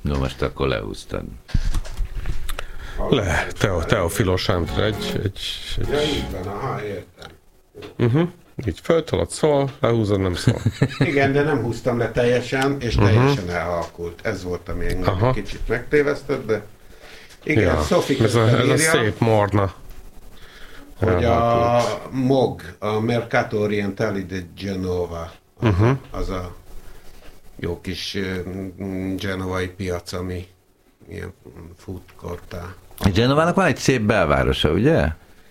No, most akkor lehúztad. Teofilos André, egy... Ja, így van, aha, értem. Így föltolod, szól, lehúzod, nem szól. Igen, de nem húztam le teljesen, és teljesen elhalkult. Ez volt, ami engem kicsit megtévesztett, de igen, Ja, Sophie ez a írja, szép morna. hogy a MOG, a Mercato Orientale di Genova, az a jó kis genovai piac, ami ilyen food court-á. Genovának van egy szép belvárosa, ugye?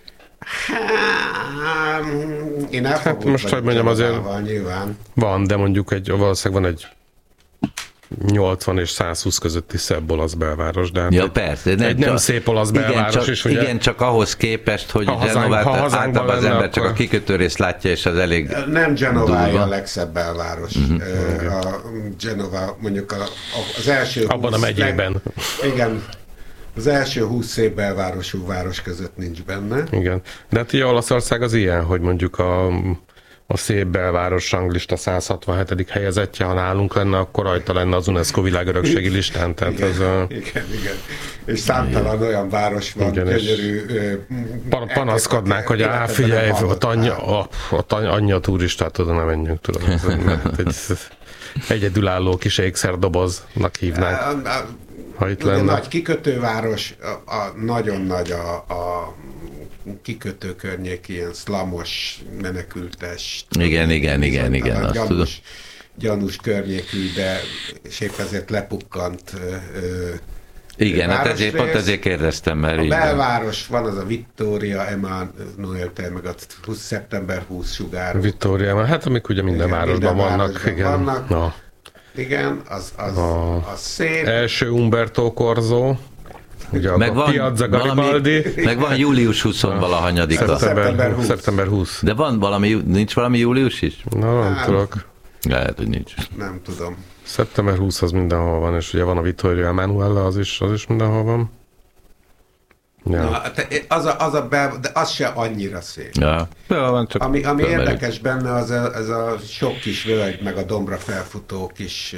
Én elfogult most, hogy mondjam, azért nyilván. Van, de mondjuk valószínűleg van egy 80 és 120 közötti szebb olasz belváros, de Ja, persze. nem szép olasz belváros is, ugye? Igen, csak ahhoz képest, hogy Genovát általában az ember csak a kikötő részt látja, és az elég Nem Genovája a legszebb belváros. A Genova mondjuk az első abban a megyében. Igen. Az első 20 szép belvárosú város között nincs benne. Igen. De hát ugye Olaszország az ilyen, hogy mondjuk a szép belváros ranglista 167. helyezettje, ha nálunk lenne, akkor rajta lenne az UNESCO világörökségi listán. Tehát igen, ez igen. És számtalan olyan város van, gyönyörű... Panaszkodnánk, hogy figyelj, ott annyi a turistát, oda nem menjünk, tudom. Egyedülálló kis ékszerdoboznak hívnánk. Ha itt lenne. Nagy kikötőváros, nagyon nagy a kikötő környék, ilyen szlamos, menekültes. Igen, azt tudom. Gyanús környékű, de és épp ezért lepukkant. Igen, hát pont ezért kérdeztem, mert a belváros van, az a Victoria Emanuel tér, meg a szeptember 20 sugár. Victoria, hát amik ugye minden városban vannak. Igen. Igen, az szép. Első Umberto Corso, ugye a Piazza Garibaldi. Meg van július 20-valahanyadika. Szeptember 20. De nincs valami július is? Na, nem tudok. Lehet, hogy nincs. Nem tudom. Szeptember 20 az mindenhol van, és ugye van a Vittorio Emanuele, az is mindenhol van. Ja. Na, de az se annyira szép. Ja. Van, csak ami érdekes benne, az ez a sok kis völgy, meg a dombra felfutó kis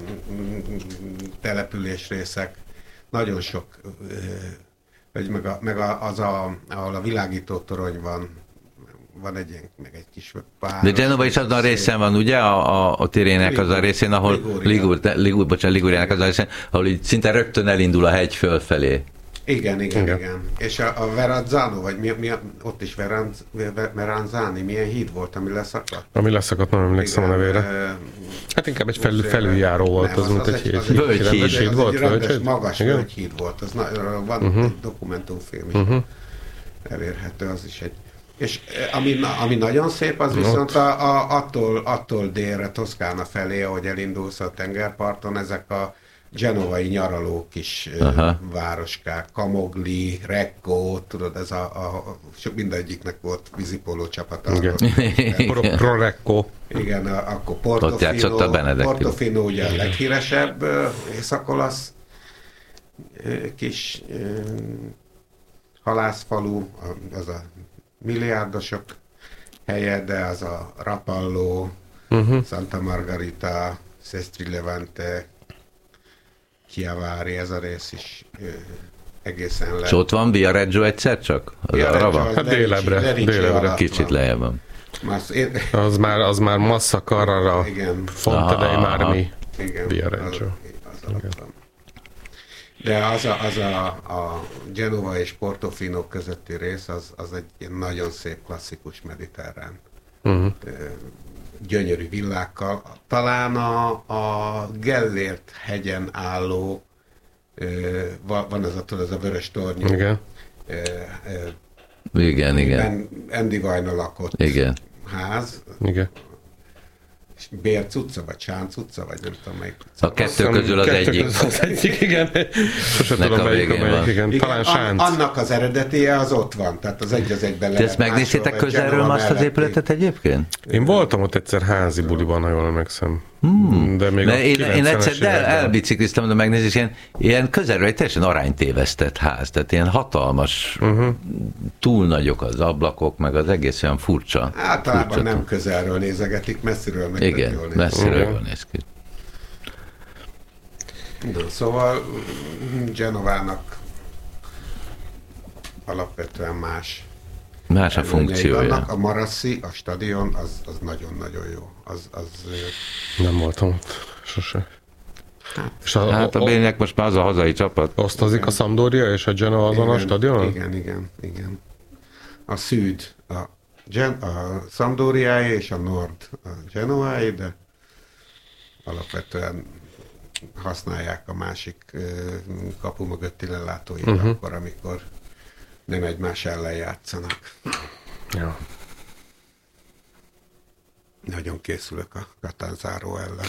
településrészek. Nagyon sok, ahol a világító torony van meg egy kis pár. De Genova is azon a részen van, ugye? A Tirének az a részén, ahol Liguriának az a részén, ahol így szinte rögtön elindul a hegy fölfelé. Igen. És a Verrazzano, vagy ott is Verranzani, milyen híd volt, ami leszakadt? Ami leszakadt, nem emlékszem a nevére. Hát inkább egy felüljáró volt, az mint egy híd. Völgyhíd volt. Rendes, magas völgyhíd volt. Van egy dokumentumfilm is elérhető, az is egy. És ami nagyon szép, az viszont attól délre, Toszkána felé, ahogy elindulsz a tengerparton, ezek a genovai nyaralók is városkák, Camogli, Recco, tudod, ez mindegyiknek volt vízipóló csapata. Pro Recco. Igen, akkor Portofino ugye a leghíresebb észak-olasz kis halászfalu, az a milliárdosok helye, de az a Rapallo, Santa Margarita, Sestri Levante, Chiavari, ez a rész is egészen le. És ott van Viareggio egyszer csak? Az arra van? Hát délebre. Kicsit lejjebb van. Az már Massa Carrara, Fonte dei Marmi, Viareggio. De az a Genova és Portofino közötti rész, az egy nagyon szép klasszikus mediterrán. Gyönyörű villákkal. Talán a Gellért hegyen álló van az a vörös tornyú. Igen. Andy Vajna lakott ház. Igen. Bérc utca, vagy Sánc utca, vagy nem tudom melyik utca. A kettő közül az egyik. Igen. Sose tudom melyik. Igen. Talán Sánc. Annak az eredetije az ott van, tehát az egy az egyben lehet. Ezt megnéztétek közelről azt az épületet egyébként? Én voltam ott egyszer házi buliban, ha jól emlékszem. De még én egyszer elbicikliztem, de megnézés, ilyen közelről egy teljesen aránytévesztett ház, tehát ilyen hatalmas, túl nagyok az ablakok, meg az egész olyan furcsa. Általában nem közelről nézegetik, messziről meg igen, jól néz. messziről jól néz ki. Na, szóval Genovának alapvetően más a funkciója. vannak. A Marassi, a stadion, az nagyon-nagyon jó. Nem voltam ott sose. És a Bények most már az a hazai csapat. Osztozik a Sampdoria és a Genoa azon a stadionon? Igen. A Szűd, a Sampdoriáé és a Nord a Genoáé, de alapvetően használják a másik kapu mögötti lelátóit akkor, amikor nem egymás ellen játszanak. Ja. Nagyon készülök a Katánzáró ellen.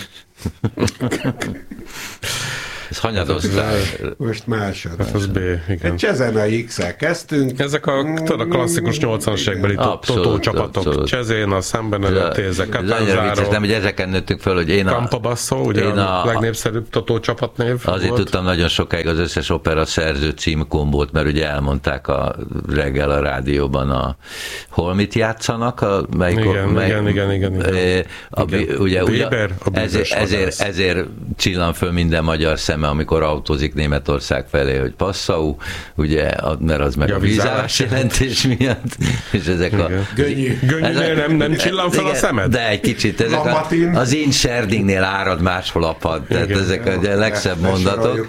Ez hanyadosztály. Most másod. Ez B, igen. Egy Cezena X-el kezdtünk. Ezek a klasszikus 80-as évekbeli Totó csapatok. Cezena, Sambenedettese, Catanzaro. Nem, hogy ezeken nőttünk föl, hogy én Campobasso, ugye a legnépszerűbb Totó csapatnév. Azért volt. Tudtam nagyon sokáig az összes opera szerző címkombót, mert ugye elmondták a reggel a rádióban hol mit játszanak. Igen. Ezért csillan föl minden magyar szeme, amikor autózik Németország felé, hogy Passau, ugye, mert az meg a vízállás jelentés miatt, és ezek a... Gönnyűnél nem csillan fel a szemed? De egy kicsit, ezek az én Scherdingnél árad máshol a pad, tehát ezek a legszebb mondatok.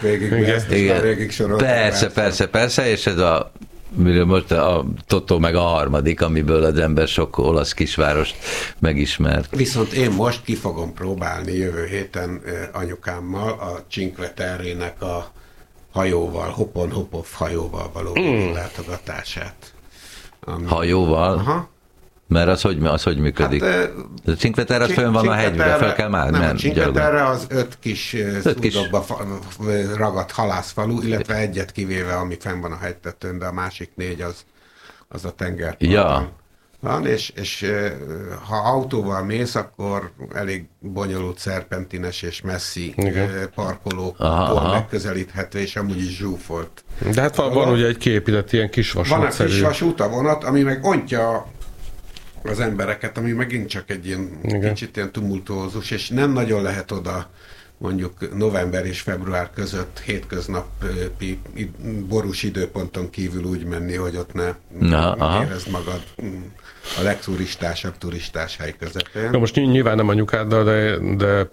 Persze, és ez a most a Totó meg a harmadik, amiből az ember sok olasz kisvárost megismert. Viszont én most ki fogom próbálni jövő héten anyukámmal a Cinque Terre-nek a hajóval, Hopon-Hopov hajóval való látogatását. Hajóval? Aha. Mert az hogy működik? Hát, a Cinque Terre az fönn van a hegyre, fel kell már. Nem, a Cinque Terre az 5 kis szúdokba ragadt halászfalu, illetve egyet kivéve, ami fenn van a hegytetőn, de a másik 4 az a tengerparton. Ja. Van, és ha autóval mész, akkor elég bonyolult, szerpentines és messzi parkolóktól megközelíthető, és amúgy is zsúfolt. De hát van ugye egy kiépített ilyen kisvasút. Van a kisvasút, a vonat, ami meg ontja az embereket, ami megint csak egy ilyen kicsit ilyen tumultuózus, és nem nagyon lehet oda mondjuk november és február között hétköznapi borús időponton kívül úgy menni, hogy ott ne érezd magad a legturistásabb turistás hely közepén. Na most nyilván nem anyukáddal, de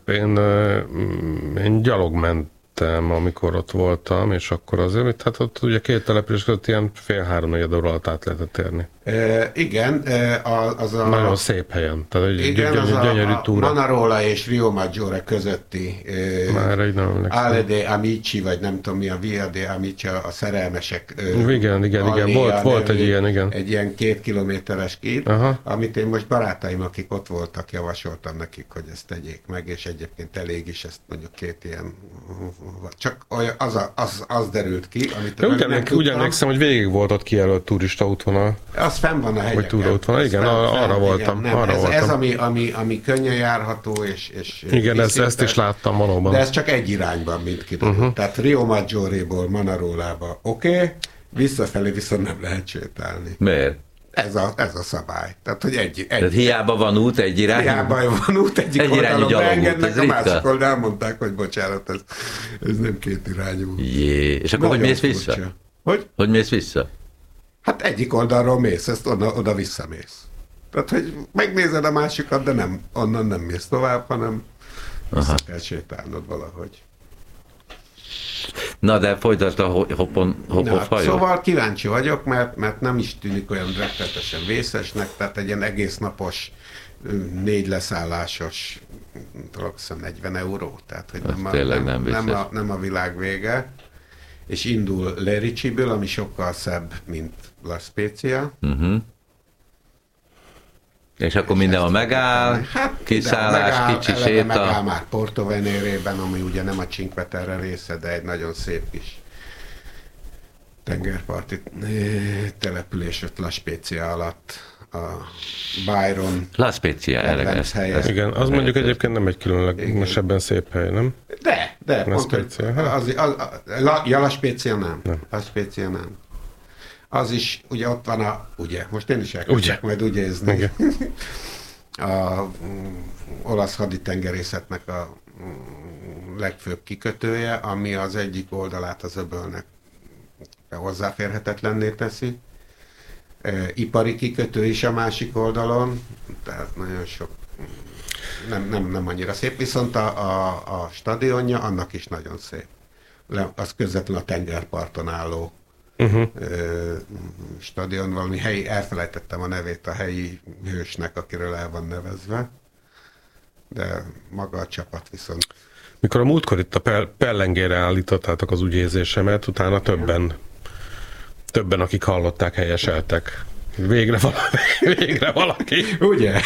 én gyalog mentem, amikor ott voltam, és akkor azért, hát ott ugye 2 település között ilyen 2,5-3 óra alatt át lehetett érni. Igen, az a... Nagyon szép helyen, tehát egy gyönyörű túra. Manarola és Rio Maggiore közötti Ale de Amici, vagy nem tudom mi a Via de Amici, a szerelmesek. Igen, volt egy ilyen, igen. Egy ilyen 2 kilométeres kít, amit én most barátaim, akik ott voltak, javasoltam nekik, hogy ezt tegyék meg, és egyébként elég is, ezt mondjuk 2 ilyen, csak az derült ki, amit úgy emlékszem, hogy végig volt ott kijelölt turista útvonal. Az fenn van a hegyeken. Igen, arra voltam. Ez ami könnyen járható, és igen, ezt is láttam valóban. De ez csak egy irányban, mint kiderült. Tehát Rio Maggiore-ból Manarolába visszafelé viszont nem lehet sétálni. Miért? Ez a szabály. Tehát, hogy Tehát hiába van út, egy irányú? Hiába van út, egyik oldalon beengednek, a másik oldalon elmondták, hogy bocsánat, ez nem 2 irányú. Jé, és akkor hogy mész vissza? Hogy mész vissza? Hát egyik oldalról mész, ezt oda visszamész. Tehát, hogy megnézed a másikat, de onnan nem mész tovább, hanem vissza kell sétálnod valahogy. Na, de folytasd a Hopov hajó. Szóval kíváncsi vagyok, mert nem is tűnik olyan rettenetesen vészesnek, tehát egy ilyen egész napos, 4 leszállásos, talán 40 euró, tehát hogy nem a világ vége, és indul Lericiből, ami sokkal szebb, mint La Spezia. És akkor mindenhol megáll, kiszállás, kicsi séta. Megáll már Porto Venere-ben, ami ugye nem a Cinque Terre része, de egy nagyon szép kis tengerparti település ott La Spezia alatt. A Byron La Spezia, helye. Igen, az mondjuk egyébként nem egy különlegesebben szép hely, nem? De. La Spezia, La Spezia nem. La Spezia nem. Az is, ugye ott van most én is elkezdek majd ügyézni. A olasz haditengerészetnek a legfőbb kikötője, ami az egyik oldalát az öbölnek hozzáférhetetlenné teszi. Ipari kikötő is a másik oldalon, tehát nagyon sok, nem annyira szép, viszont a stadionja annak is nagyon szép. Az közvetlenül a tengerparton álló stadion, valami helyi, elfelejtettem a nevét a helyi hősnek, akiről el van nevezve, de maga a csapat viszont. Mikor a múltkor itt a pellengére állítottátok az ügyézésemet, utána többen, akik hallották, helyeseltek. Végre valaki. Ugye?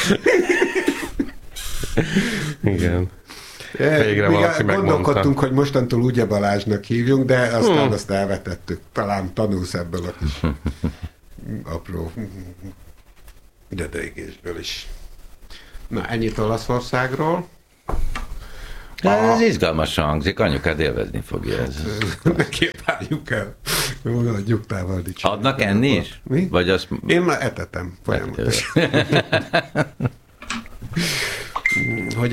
Igen. Végre valaki megmondta. Gondolkodtunk, hogy mostantól Ugye Balázsnak hívjunk, de aztán azt elvetettük. Talán tanulsz ebből a kis apró ideigésből is. Na, ennyit Olaszországról. Ez izgalmasan hangzik, anyukád élvezni fogja ez. Két álljuk el. Adjuk távol dicsérni. Adnak enni is? Mi? Vagy azt... Én már etetem folyamatosan. Hogy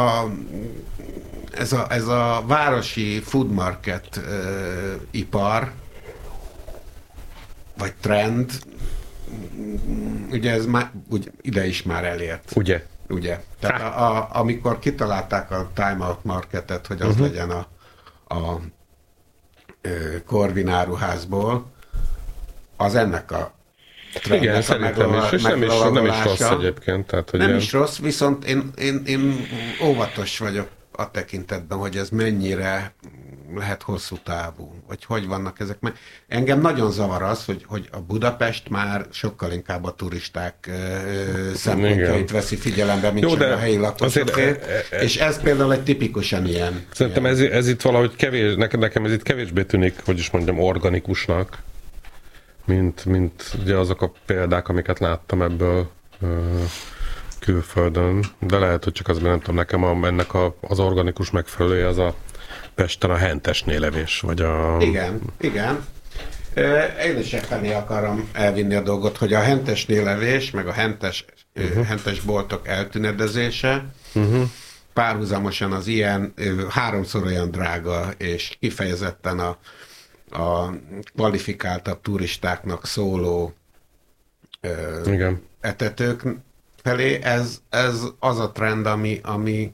ez a városi food market ipar, vagy trend, ugye ez már ide is már elért. Ugye? Tehát amikor kitalálták a Time Out Marketet, hogy az legyen a Corvin áruházból, az ennek a trendnek. Igen, szerintem is, és nem is rossz egyébként. Tehát, hogy nem is rossz, viszont én óvatos vagyok a tekintetben, hogy ez mennyire lehet hosszú távú, vagy hogy vannak ezek. Mert engem nagyon zavar az, hogy a Budapest már sokkal inkább a turisták szempontjait veszi figyelembe, mint csak a helyi lakosokért, és ez például egy tipikusan ilyen. Szerintem ez itt valahogy kevés, nekem ez itt kevésbé tűnik, hogy is mondjam, organikusnak, mint ugye azok a példák, amiket láttam ebből külföldön, de lehet, hogy csak az, nem tudom, nekem ennek az organikus megfelelője az a Pesten a hentesnél levés, vagy a... Igen. Én is felé akarom elvinni a dolgot, hogy a hentesnél levés, meg a hentes boltok eltünedezése párhuzamosan az ilyen 3-szor olyan drága, és kifejezetten a kvalifikáltabb turistáknak szóló etetők felé, ez az a trend, ami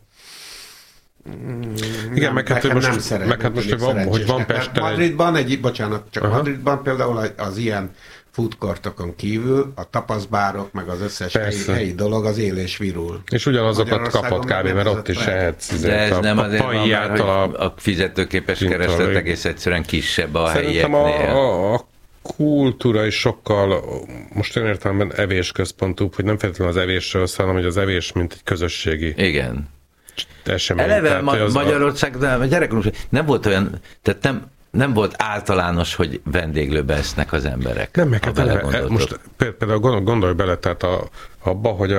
igen, meg hát most, hogy van Pesten Madridban például az ilyen foodcourtokon kívül a tapaszbárok, meg az összes helyi dolog az él és virul. És ugyanazokat kapott kb. Mert ott is lehetsz. De ez nem azért van már, hogy a fizetőképes kereslet egész egyszerűen kisebb a helyieknél. A kultúra is sokkal, most én értelemben evésközpontúbb, hogy nem feltétlenül az evésről szól, hanem hogy az evés, mint egy közösségi. Igen. Esemény. Eleve Magyarország, gyerekkorunk nem volt olyan, tehát nem volt általános, hogy vendéglőbe esznek az emberek. Nem, meg hát most például gondolj bele, tehát abba, hogy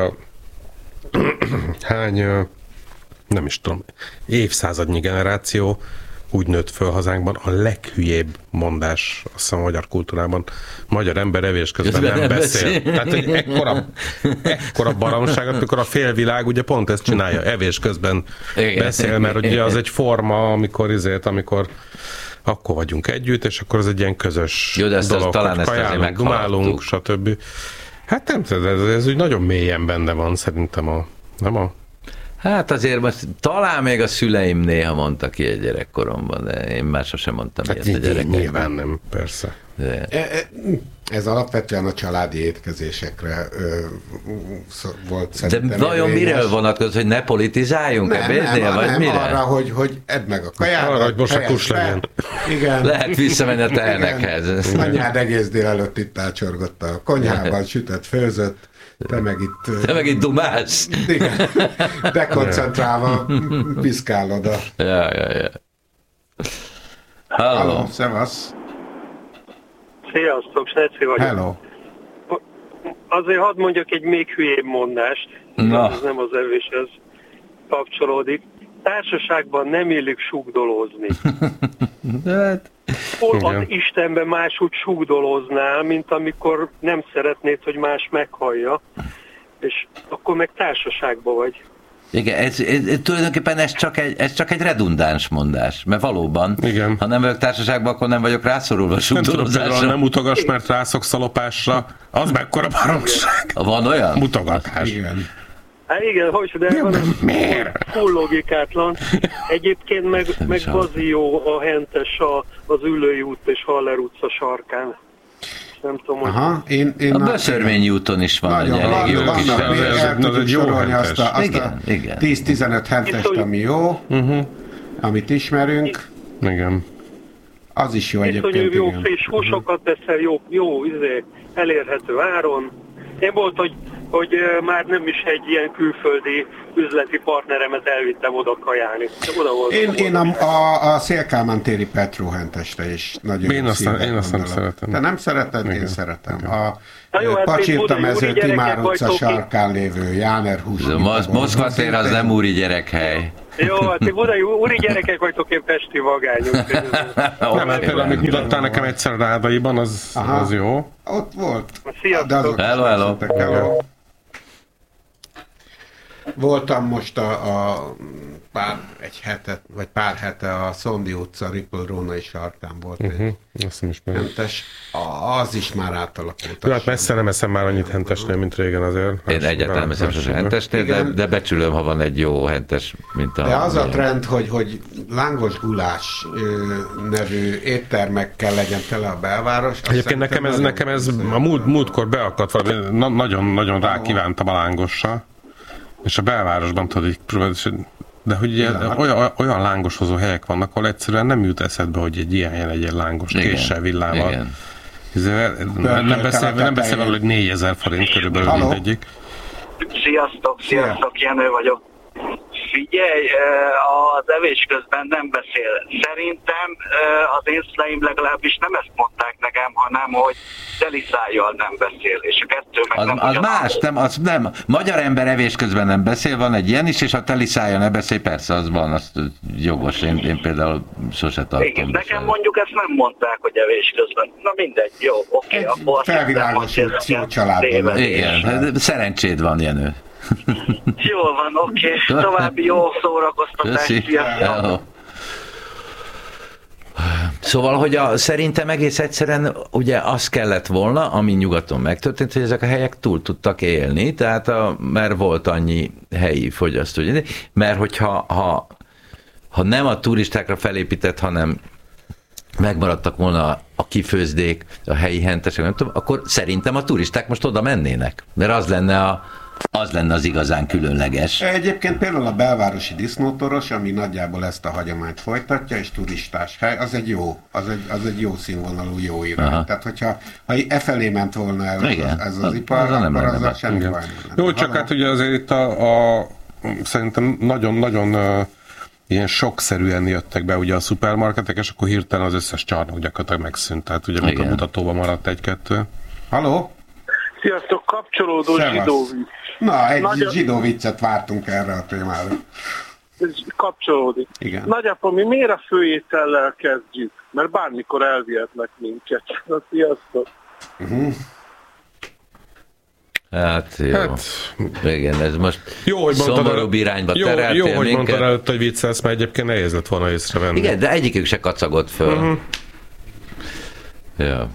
hány, nem is tudom, évszázadnyi generáció úgy nőtt föl hazánkban, a leghülyébb mondás, azt hiszem a magyar kultúrában, magyar ember evés közben nem beszél. Tehát egy ekkora baromságot, amikor a félvilág ugye pont ezt csinálja, evés közben beszél, mert ugye az egy forma, amikor akkor vagyunk együtt, és akkor az egy ilyen közös dolog, hogy kajálunk, dumálunk, stb. Hát nem tudom, ez úgy nagyon mélyen benne van szerintem Hát azért most talán még a szüleim néha mondtak ki egy gyerekkoromban, de én már sosem mondtam hát ilyet a gyerekekben. Nyilván nem, persze. De. Ez alapvetően a családi étkezésekre volt szerintem. De vajon miről vonatkozik, hogy ne politizáljunk ebédnél, vagy mire? Arra, hogy edd meg a kaját. Arra, hogy most a kus legyen. Igen. Lehet visszamenni a tehenekhez. Anyád egész délelőtt itt ácsorgott a konyhában, sütött, főzött. Te meg itt dumálsz. Igen. Dekoncentrálva piszkálod a... Ja. Halló. Szevasz. Sziasztok, Sneci vagyok. Hello. Azért hadd mondjak egy még hülyébb mondást. Ez nem az evéshez kapcsolódik. Társaságban nem illik sugdolózni. Hol az Istenben máshogy sugdolóznál, mint amikor nem szeretnéd, hogy más meghallja, és akkor meg társaságban vagy. Igen, ez tulajdonképpen ez csak egy redundáns mondás, mert valóban, igen. Ha nem vagyok társaságban, akkor nem vagyok rászorulva sugdolózásra. Nem mutogass, mert rászoksz a lopásra, az mekkora baromság. Van olyan? Mutogatás. Igen. Hát igen, de van full logikátlan. Egyébként meg bazi jó a hentes az Üllői út és Haller utca sarkán. Nem tudom, hogy... Aha, a Böszörményi úton is van egy elég jó kis el tudjuk sorolni azt a 10-15 hentest, ami jó, amit ismerünk. Igen. Az is jó egyébként. Viszonyú jó friss húsokat teszel, jó elérhető áron. Én volt, hogy már nem is egy ilyen külföldi üzleti partneremet elvittem oda kajálni. Én a Szél-Kálmán téri Petróhentesre is nagyon én azt nem szeretem. Te nem szereted? Igen. Én szeretem. A Pacsirta mező Timár utca sarkán lévő Jáner hús. Moszkva tér az nem úri gyerekhely. Jó, hát budai úri gyerekek vagytok, én pesti vagányok. Nem, hát például, amit mutattál nekem egyszer Rádaiban, az jó. Ott volt. Sziasztok! Hello. Voltam most pár hete a Szondi utca Ripple Rónai sarkán volt egy hentes. Az is már átalakult. Hát messze nem eszem már annyit hentesnél, mint régen azért. Én egyáltalán nem eszem sose hentesnél, de becsülöm, ha van egy jó hentes, mint a... De az a trend, hogy lángos gulás nevű éttermekkel legyen tele a belváros. Egyébként nekem ez a múltkor beakadt valami, nagyon rákívántam a lángosra. És a belvárosban tudod így próbálni, de hogy olyan lángoshozó helyek vannak, ahol egyszerűen nem jut eszedbe, hogy egy ilyen helyen egy lángos késsel, villával. Nem beszél hogy 4000 forint körülbelül mindegyik. Sziasztok, Jenő vagyok. Figyelj, az evés közben nem beszél. Szerintem az én szüleim legalábbis nem ezt mondták nekem, hanem hogy teli szájjal nem beszél, és a kettő meg az, nem az más, nem. Magyar ember evés közben nem beszél, van egy ilyen is, és ha teli szájjal nem beszél, persze az van, az jogos, én például sose tartom. Igen, nekem mondjuk ezt nem mondták, hogy evés közben. Na mindegy, jó, oké. Akkor felvilágosult jó családban. Igen, szerencséd van, Jenő. Jól van, oké. További jó szórakoztatást. Szóval, hogy szerintem egész egyszerűen ugye az kellett volna, ami nyugaton megtörtént, hogy ezek a helyek túl tudtak élni, tehát mert volt annyi helyi fogyasztó. Mert hogyha ha nem a turistákra felépített, hanem megmaradtak volna a kifőzdék, a helyi hentesek, nem tudom, akkor szerintem a turisták most oda mennének. Mert az lenne az igazán különleges. Egyébként például a belvárosi disznótoros, ami nagyjából ezt a hagyományt folytatja, és turistás hely, az egy jó színvonalú, jó irány. Tehát, hogyha efelé ment volna el ez az ipar, akkor azzal semmi baj nem. Jó, csak hát ugye azért itt szerintem nagyon-nagyon ilyen sokszerűen jöttek be ugye a szupermarketek, és akkor hirtelen az összes csarnok gyakorlatilag megszűnt. Tehát ugye mutatóban maradt egy-kettő. Halló? Sziasztok, kapcsolódó zsidó vicc. Na, egy zsidó viccet vártunk erre a témára. Ez kapcsolódik. Igen. Nagyapám, mi miért a főétellel kezdjük? Mert bármikor elvihetlek minket. Na, sziasztok. Hát jó. Igen, ez most szomorúbb irányba tereltél minket. Jó, hogy minket. mondtad előtt, hogy viccelsz, mert egyébként nehéz lett volna észrevenni. Igen, de egyikük se kacagott föl. Ja.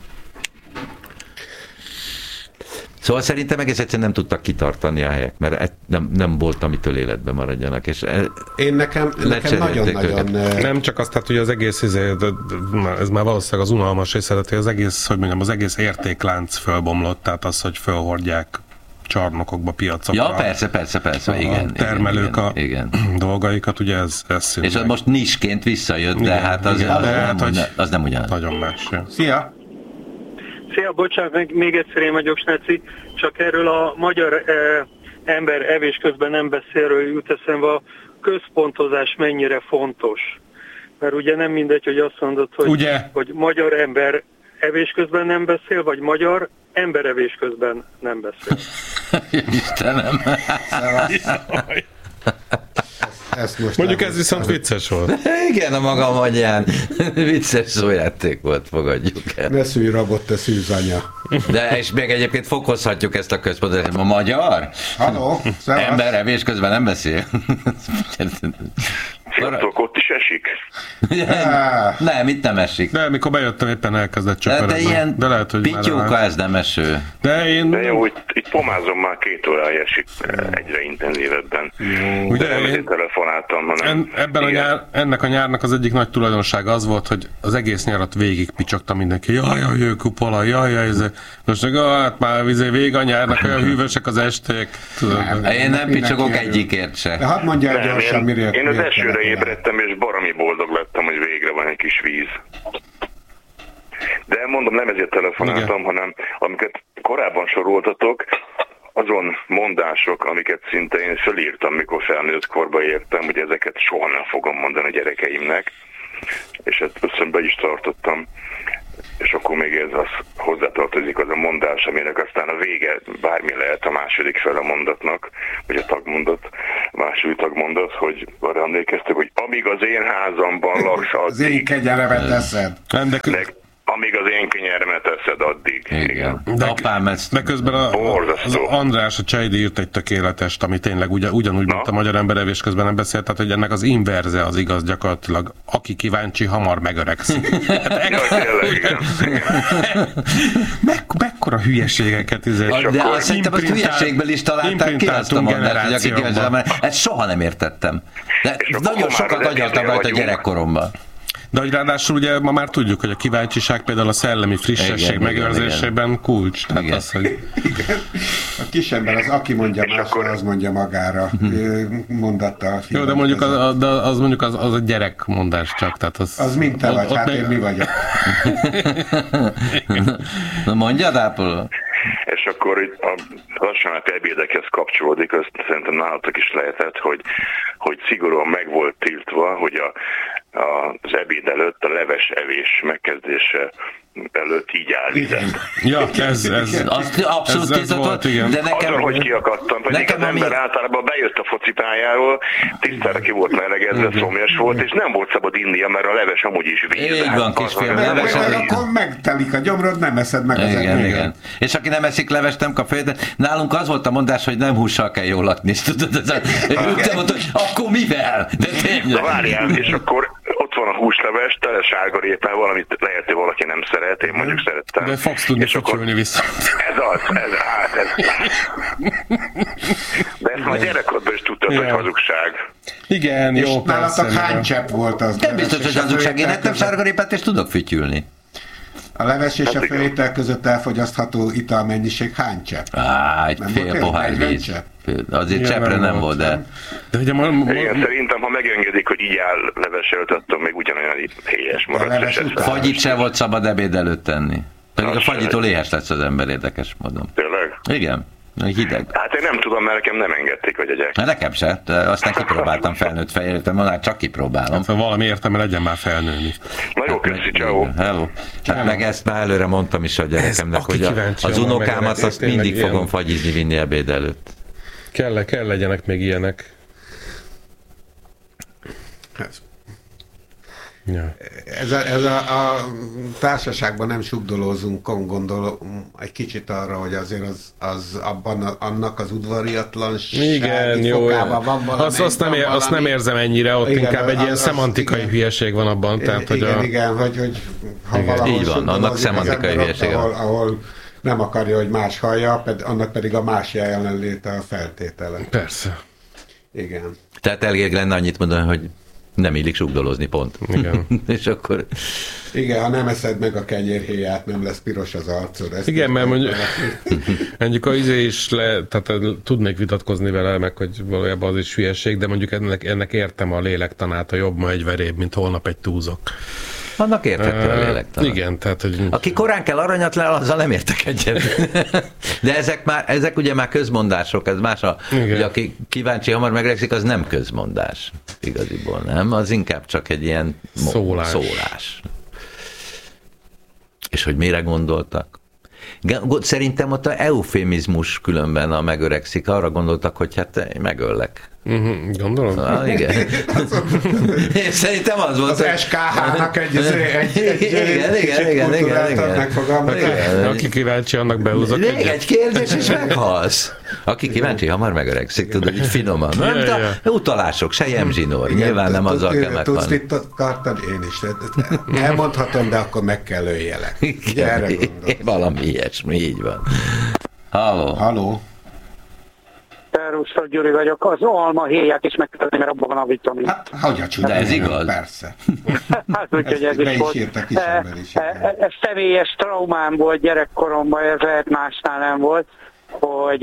Szóval szerintem egész egyszerűen nem tudtak kitartani a helyek, mert nem volt, amitől életben maradjanak. És nekem nagyon-nagyon... Nem csak azt, hát, hogy az egész, ez már valószínűleg az unalmas része, hogy az egész értéklánc fölbomlott, tehát az, hogy fölhordják csarnokokba, piacokra. Ja, persze, igen. Termelők igen. Dolgaikat, ugye ez szűn. És az most nisként visszajött, de hát az nem ugyanaz. Nagyon más. Ja. Szia! Szia, bocsánat, még egyszer én vagyok, Sneci, csak erről a magyar ember evés közben nem beszélről jut eszembe, a központozás mennyire fontos. Mert ugye nem mindegy, hogy azt mondod, hogy magyar ember evés közben nem beszél, vagy magyar ember evés közben nem beszél. Istenem! ezt most Mondjuk ez viszont vicces volt. Igen, a maga magyán. Vicces szójáték volt, fogadjuk el. Ne szűj rabot, te szűzanya. De és még egyébként fokozhatjuk ezt a központot. A magyar? Halló, szevasz. Ember evés közben nem beszél. Sziasztok, ott is esik? Nem, itt nem esik. De mikor bejöttem, éppen elkezdett csöpörödni. De ilyen de lehet, hogy pityóka, ez nem eső. De jó, itt pomázom már 2 órája esik egyre intenzívebben. Ugye de nem ezért telefonáltam, hanem... Ennek a nyárnak az egyik nagy tulajdonsága az volt, hogy az egész nyarat végig picsogta mindenki. Jaj, jőkupola, jaj, most hát már vége a nyárnak, olyan hűvösek az esték. Én nem picsogok egyikért se. De hadd mondja el gyorsan, mire... Én az esőre ébredtem, és baromi boldog lettem, hogy végre van egy kis víz. De mondom, nem ezért telefonáltam, hanem amiket korábban soroltatok, azon mondások, amiket szinte én fölírtam, mikor felnőtt korba értem, hogy ezeket soha nem fogom mondani a gyerekeimnek, és ezt összönbe is tartottam. És akkor még ez az hozzátartozik az a mondás, aminek aztán a vége bármi lehet a második fel a mondatnak, vagy a tagmondat, második tagmondat, hogy arra emlékeztek, hogy amíg az én házamban laksz, addig... Az én kegyeremet eszed. Amíg az én kenyeremet eszed, addig. Igen. De közben az András, a Csejdi írt egy tökéletest, ami tényleg ugyanúgy, mint a magyar ember evés közben nem beszélt, tehát hogy ennek az inverze az igaz gyakorlatilag. Aki kíváncsi, hamar megöregszik. Mekkora hülyeségeket de azt szerintem azt hülyeségből is találták ki azt a mondást, hogy aki kíváncsi, ezt soha nem értettem. De nagyon sokat agyaltam rajta gyerekkoromban. De hogy ráadásul ugye ma már tudjuk, hogy a kíváncsiság például a szellemi frissesség megőrzésében kulcs. Tehát az, hogy... A kisember az, aki mondja másra, az mondja magára. Mondatta. Jó, de mondjuk az a gyerekmondás csak. Tehát az mint te vagy, hát én mi vagyok. Na mondjad, Ápoló? És akkor itt lassan a ebédekhez kapcsolódik, azt szerintem nálatok is lehetett, hogy szigorúan meg volt tiltva, hogy az ebéd előtt a leves evés megkezdése előtt így állített. Ja, ez abszolút tiltott, de nekem... Azon, hogy kiakadtam, pedig az ember általában bejött a focipályáról, tisztára ki volt melegedve, szomjas volt, és nem volt szabad innia, mert a leves amúgy is víz. Így van, kisfiam, leves az akkor megtelik a gyomrod, nem eszed meg az igen. És aki nem eszik levest, nem kap fejet. Nálunk az volt a mondás, hogy nem hússal kell jól lakni, és tudod, te mondtad, hogy akkor mivel? De tényleg. Várjál, és akkor ott van a húsleves, tele sárgarépával, amit lehet, hogy valaki nem szeret, én mondjuk szerettem. De fogsz tudni fütyülni vissza. Ez. De ezt már gyerekkorban is tudtad, hogy hazugság. Igen, és jó, persze. nálatok hány csepp volt az? Nem biztos, hogy hazugság. Én ettem sárgarépát, és tudok fütyülni. A leves és a főétel között elfogyasztható italmennyiség hány csepp? Egy fél pohár víz. Azért cseppre nem volt, de... Igen, szerintem, ha megengedik, hogy így áll leves előtt, attól még ugyanolyan helyes marad. Fagyit se volt szabad ebéd előtt tenni. Pedig a fagyitól éhes lesz az ember, érdekes módon. Tényleg? Igen. Hideg. Hát én nem tudom, mert nekem nem engedték, hogy egyek. Nekem se, aztán kipróbáltam felnőtt fejértem, már csak kipróbálom. Hát, valami értelme legyen már felnőni. Na jó, köszi, ciao. Hello. Hát meg ezt már előre mondtam is a gyerekemnek, hogy az unokámat azt mindig fogom fagyizni vinni ebéd előtt. Kell legyenek még ilyenek. Ja. Ez a társaságban nem sugdolózunk, gondolom egy kicsit arra, hogy azért az abban annak az udvariatlansági fokában van valami. Azt nem érzem ennyire, ott igen, inkább egy ilyen szemantikai hülyeség van abban. Tehát, igen, hogy ha valahol így van, annak szemantikai hülyeség van. Ahol nem akarja, hogy más hallja, annak pedig a más jelenléte a feltétele. Persze. Igen. Tehát elég lenne annyit mondani, hogy nem illik sugdolozni, pont. Igen. És akkor... Igen, ha nem eszed meg a kenyérhéját, nem lesz piros az arcod. Igen, mert mondjuk a izé is tehát tudnék vitatkozni vele, meg hogy valójában az is hülyeség, de mondjuk ennek értem a lélektanát, a jobb ma egy veréb, mint holnap egy túzok. Annak értettem a lélektanát. Igen, tehát, hogy... Aki korán kell aranyat le, azzal nem értek egyet. De ezek ugye már közmondások, ez más ugye, aki kíváncsi, hamar megregszik, az nem közmondás. Igaziból nem, az inkább csak egy ilyen szólás. És hogy mire gondoltak? Szerintem ott a eufémizmus különben a megöregszik, arra gondoltak, hogy hát megöllek. Gondolom. Igen. Én szerintem az volt. Az SKH-nak egy igen. megfogalmazni. Aki kíváncsi, annak behúzok. Még egy kérdés, és meghalsz. Aki kíváncsi, hamar megöregszik, tudod, így finoman. Utalások, sejemzsinór. Nyilván nem azzal kell meghalni. Tudsz mit akartad? Én is. Elmondhatom, de akkor meg kell öljelek. Ugye erre gondolsz? Valami ilyesmi, így van. Halló. Szerusztok, Gyuri vagyok. Az alma héját is megtenni, mert abban van a vitamin. Hát, hogy a De ez igaz? Persze. Hát úgyhogy ez is volt. Ez személyes traumám volt gyerekkoromban, ez lehet másnál nem volt, hogy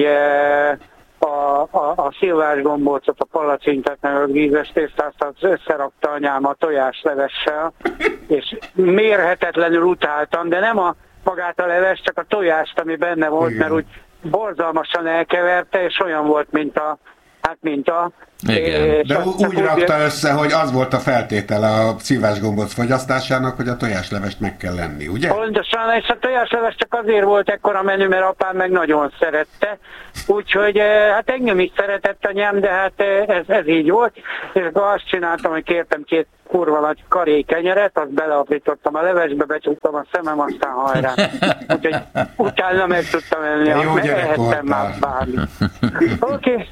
a szilvás gombócot, a palacintet, meg a vízes tésztát összerakta anyám a tojáslevessel, és mérhetetlenül utáltam, de nem magát a leves, csak a tojást, ami benne volt, igen. Mert úgy borzalmasan elkeverte, és olyan volt, mint a igen. De úgy rakta össze, hogy az volt a feltétele a szilvásgombóc fogyasztásának, hogy a tojáslevest meg kell lenni, ugye? Pontosan, és a tojásleves csak azért volt ekkora menü, mert apám meg nagyon szerette. Úgyhogy hát engem is szeretett anyám, de hát ez így volt. És akkor azt csináltam, hogy kértem 2 kurva nagy karékenyeret, azt beleapítottam a levesbe, becsuktam a szemem, aztán hajrá. Úgyhogy utána meg tudtam enni, ehettem már bármi. Oké,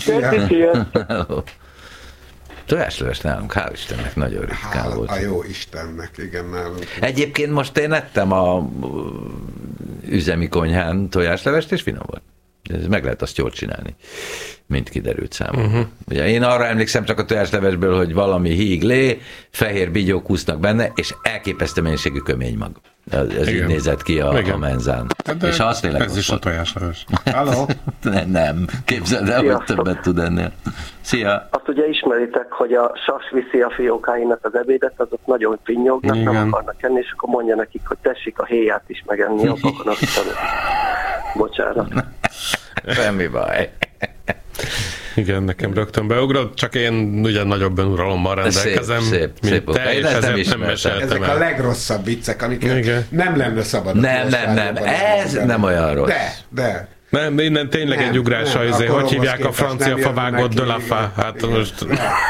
Tojásleves nálunk, hál' Istennek, nagyon ritkán volt. A jó Istennek, igen, nálunk. Egyébként most én ettem a üzemi konyhán tojáslevest, és finom volt. Ez meg lehet azt jól csinálni, mint kiderült számomra. Ugye én arra emlékszem csak a tojáslevesből, hogy valami híglé, fehér bigyók úsznak benne, és elképesztő mennyiségű köménymag. Ez így nézett ki a menzán. De és azt tényleg ez is a tojásleves. Halló? Nem, képzeld el, hogy többet tud ennél. Szia! Azt ugye ismeritek, hogy a sas viszi a fiókáinak az ebédet, azok nagyon finnyognak, nem akarnak enni, és akkor mondja nekik, hogy tessék a héját is megenni, abban a bocsánat. Semmi baj. Igen, nekem rögtön beugrott, csak én ugye nagyobb önuralommal rendelkezem, szép te, és ezért nem meséltem el. Ezek a legrosszabb viccek, amiket nem lenne szabad. Nem, ez nem olyan rossz. De. Nem, innen tényleg egy ugrás, hogy hívják a francia favágot de la fa, hát most...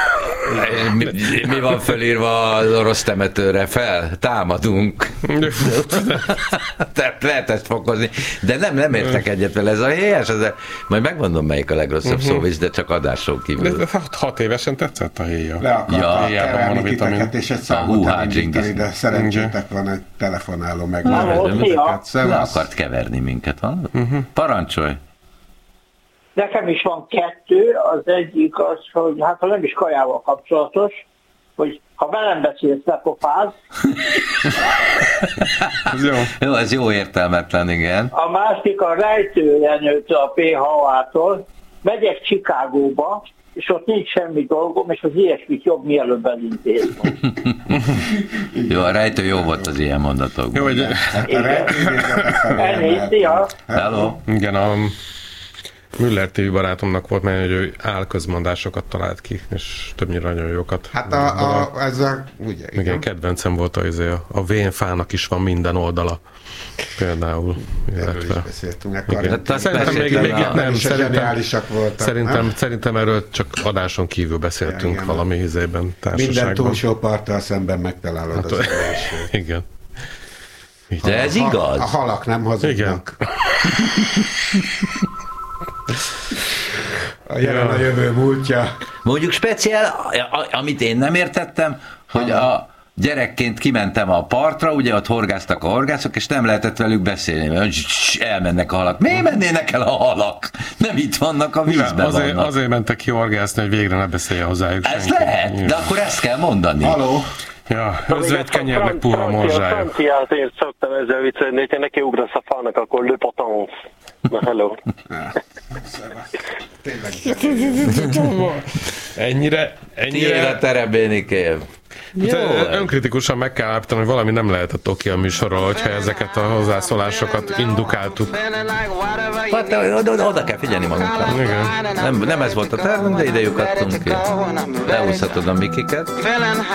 Mi van fölírva az orosz temetőre? Támadunk. Tehát lehet ezt fokozni. De nem értek egyet vele. Ez a helyes, majd megmondom, melyik a legrosszabb szóvisz, de csak adáson kívül. De 6 évesen tetszett a héja. Le akartak terelni titeket, és egy számot elindítani, de szerencsétek van, egy telefonáló meg. Le akart keverni minket, van? Parancsolj! Nekem is van 2, az egyik az, hogy hát ha nem is kajával kapcsolatos, hogy ha velem beszélsz, ne pofázz. Jó, ez jó értelmetlen, igen. A másik a rejtőjenőtől, a PHA-tól, megyek Chicagóba, és ott nincs semmi dolgom, és az ilyesmit jobb mielőbb elintézni. Jó, a rejtő jó volt az ilyen mondatokban. Jó, hogy... Szia! Hello! Igen, a Müller TV barátomnak volt, mert ő álközmondásokat talált ki, és többnyire nagyon jókat. Hát ez a... Ugye, igen, kedvencem volt a vénfának is van minden oldala. Például. Erről is beszéltünk. Szerintem még itt nem. Voltak, szerintem erről csak adáson kívül beszéltünk valami ízében, társaságban. Minden túlsó parttal szemben megtalálod az első. Igen. De ez igaz? A halak nem hazudnak. A jelen a jövő múltja. Mondjuk speciál, amit én nem értettem, hogy a gyerekként kimentem a partra, ugye ott horgáztak a horgászok, és nem lehetett velük beszélni, mert elmennek a halak. Miért mennének el a halak? Nem itt vannak, a vízben vannak. Azért mentek ki horgászni, hogy végre ne beszélje hozzájuk senki. Ez lehet, de akkor ezt kell mondani. Haló? Ja, özvegy kenyérnek puha morzsája. A franciátért szoktam ezzel viccelni, hogyha neki ugrasz a fának, akkor le potence. Na, hello. Ennyire... Tiéd a terebénikév. Önkritikusan meg kell állapítani, hogy valami nem lehetett oké a műsorról, hogyha ezeket a hozzászólásokat indukáltuk. Hát oda kell figyelni magunkra. Nem ez volt a tervünk, de ide lyukadtunk ki. Leúszhatod a mikiket.